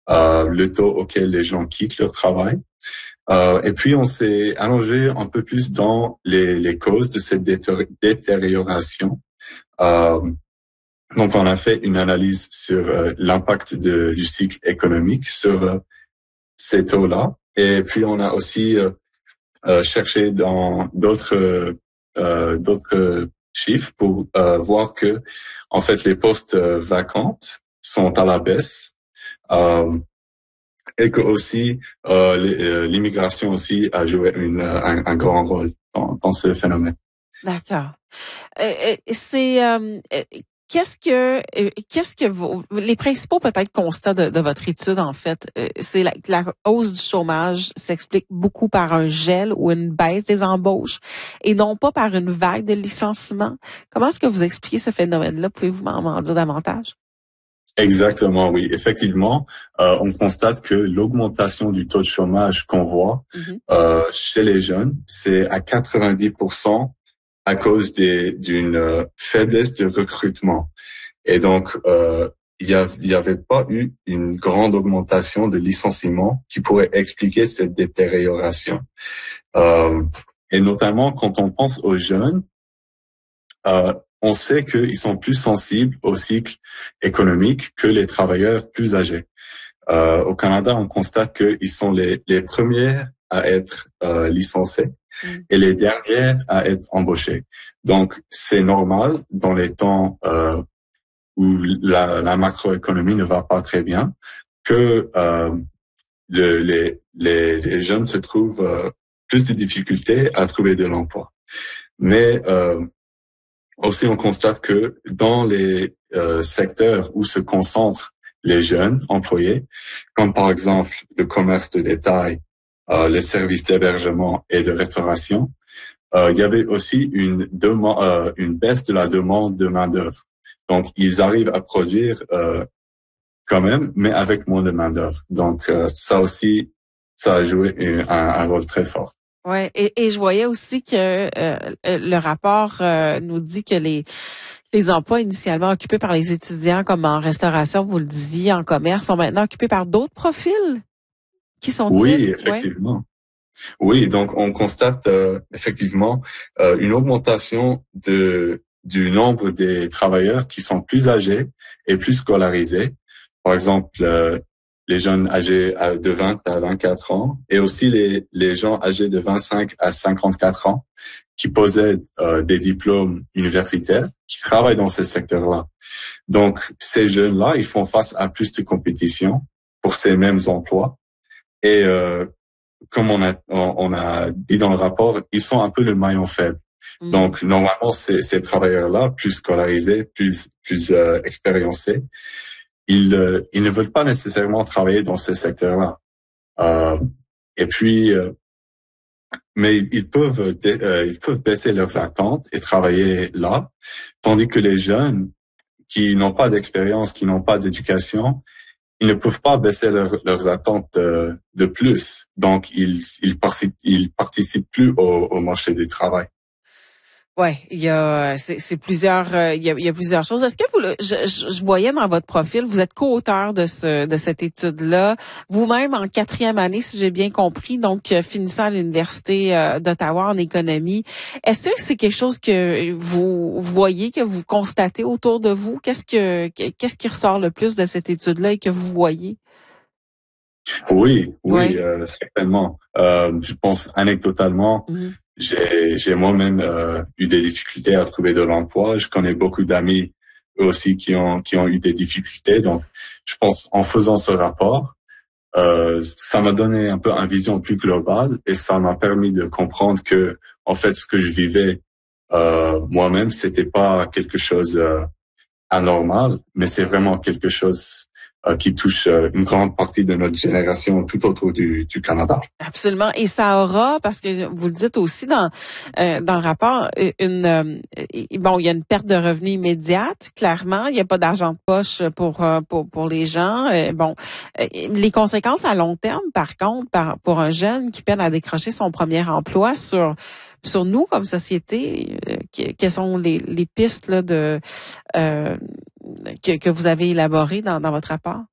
le taux auquel les gens quittent leur travail. Et puis, on s'est allongé un peu plus dans les causes de cette détérioration. Donc, on a fait une analyse sur l'impact du cycle économique sur ces taux-là. Et puis, on a aussi cherché dans d'autres chiffres pour voir que, en fait, les postes vacantes sont à la baisse. Et que aussi l'immigration aussi a joué un grand rôle dans ce phénomène. D'accord. Qu'est-ce que les principaux peut-être constats de votre étude en fait, c'est la hausse du chômage s'explique beaucoup par un gel ou une baisse des embauches et non pas par une vague de licenciements. Comment est-ce que vous expliquez ce phénomène-là? Pouvez-vous m'en dire davantage? Exactement, oui. Effectivement, on constate que l'augmentation du taux de chômage qu'on voit chez les jeunes, c'est à 90% à cause d'une faiblesse de recrutement. Et donc, il y avait pas eu une grande augmentation de licenciements qui pourrait expliquer cette détérioration. Et notamment, quand on pense aux jeunes, on sait qu'ils sont plus sensibles au cycle économique que les travailleurs plus âgés. Au Canada, on constate qu'ils sont les premiers à être licenciés et les derniers à être embauchés. Donc, c'est normal dans les temps où la macroéconomie ne va pas très bien que les jeunes se trouvent plus de difficultés à trouver de l'emploi. Mais aussi, on constate que dans les secteurs où se concentrent les jeunes employés, comme par exemple le commerce de détail, les services d'hébergement et de restauration, il y avait aussi une baisse de la demande de main-d'œuvre. Donc, ils arrivent à produire quand même, mais avec moins de main-d'œuvre. Donc, ça aussi, ça a joué un rôle très fort. Ouais, et je voyais aussi que le rapport nous dit que les emplois initialement occupés par les étudiants, comme en restauration, vous le disiez, en commerce, sont maintenant occupés par d'autres profils. Qui sont-ils? Oui, effectivement. Ouais. Oui, donc on constate effectivement une augmentation du nombre des travailleurs qui sont plus âgés et plus scolarisés. Par exemple, les jeunes âgés de 20 à 24 ans et aussi les gens âgés de 25 à 54 ans qui possèdent des diplômes universitaires, qui travaillent dans ce secteur-là. Donc, ces jeunes-là, ils font face à plus de compétition pour ces mêmes emplois. Et comme on a dit dans le rapport, ils sont un peu le maillon faible. Donc, normalement, ces travailleurs-là, plus scolarisés, plus expériencés, ils ne veulent pas nécessairement travailler dans ce secteur-là. Et puis, mais ils peuvent baisser leurs attentes et travailler là, tandis que les jeunes qui n'ont pas d'expérience, qui n'ont pas d'éducation, ils ne peuvent pas baisser leurs attentes de plus. Donc, ils participent plus au marché du travail. Ouais, il y a c'est plusieurs il y a plusieurs choses. Est-ce que je voyais dans votre profil, vous êtes co-auteur de cette étude-là, vous-même en 4e année si j'ai bien compris, donc finissant à l'université d'Ottawa en économie. Est-ce que c'est quelque chose que vous voyez, que vous constatez autour de vous? Qu'est-ce qui ressort le plus de cette étude-là et que vous voyez? Oui, certainement. Je pense anecdotalement. J'ai moi-même eu des difficultés à trouver de l'emploi. Je connais beaucoup d'amis eux aussi qui ont eu des difficultés. Donc, je pense en faisant ce rapport, ça m'a donné un peu une vision plus globale et ça m'a permis de comprendre que en fait ce que je vivais moi-même, c'était pas quelque chose anormal, mais c'est vraiment quelque chose qui touche une grande partie de notre génération tout autour du Canada. Absolument. Et ça aura, parce que vous le dites aussi dans le rapport, il y a une perte de revenus immédiate, clairement. Il n'y a pas d'argent de poche pour les gens. Les conséquences à long terme, par contre, pour un jeune qui peine à décrocher son premier emploi sur nous comme société, quelles sont les pistes là que vous avez élaborées dans votre rapport?